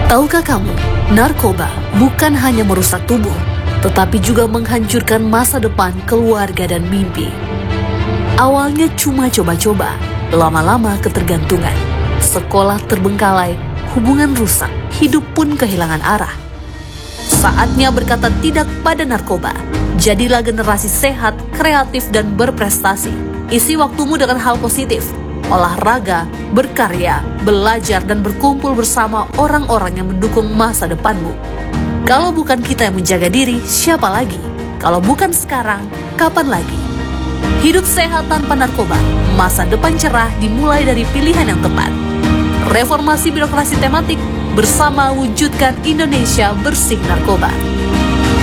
Tahukah kamu, narkoba bukan hanya merusak tubuh, tetapi juga menghancurkan masa depan keluarga dan mimpi. Awalnya cuma coba-coba, lama-lama ketergantungan. Sekolah terbengkalai, hubungan rusak, hidup pun kehilangan arah. Saatnya berkata tidak pada narkoba. Jadilah generasi sehat, kreatif, dan berprestasi. Isi waktumu dengan hal positif. Olahraga, berkarya, belajar, dan berkumpul bersama orang-orang yang mendukung masa depanmu. Kalau bukan kita yang menjaga diri, siapa lagi? Kalau bukan sekarang, kapan lagi? Hidup sehat tanpa narkoba, masa depan cerah dimulai dari pilihan yang tepat. Reformasi birokrasi tematik bersama wujudkan Indonesia bersih narkoba.